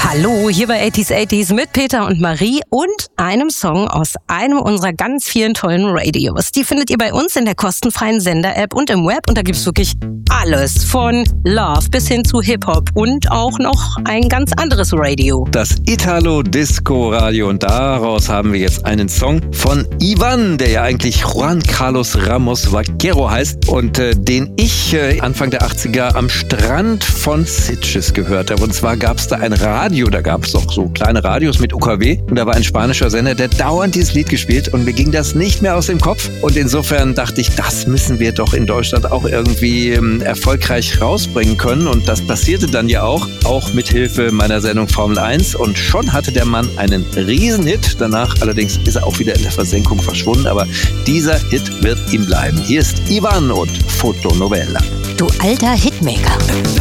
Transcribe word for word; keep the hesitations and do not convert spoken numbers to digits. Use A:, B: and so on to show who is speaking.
A: Hallo, hier bei achtziger achtziger mit Peter und Marie und einem Song aus einem unserer ganz vielen tollen Radios. Die findet ihr bei uns in der kostenfreien Sender-App und im Web und da gibt's wirklich alles von Love bis hin zu Hip-Hop und auch noch ein ganz anderes Radio.
B: Das Italo-Disco-Radio und daraus haben wir jetzt einen Song von Ivan, der ja eigentlich Juan Carlos Ramos Vaquero heißt und äh, den ich äh, Anfang der achtziger am Strand von Sitges gehört habe. Und zwar gab's da ein Radio, da gab's auch so kleine Radios mit U K W und da war ein spanischer Sender, der dauernd dieses Lied gespielt und mir ging das nicht mehr aus dem Kopf und insofern dachte ich, das müssen wir doch in Deutschland auch irgendwie ähm, erfolgreich rausbringen können und das passierte dann ja auch, auch mit Hilfe meiner Sendung Formel eins und schon hatte der Mann einen Riesenhit, danach allerdings ist er auch wieder in der Versenkung verschwunden, aber dieser Hit wird ihm bleiben. Hier ist Ivan und Fotonovela.
A: Du alter Hitmaker.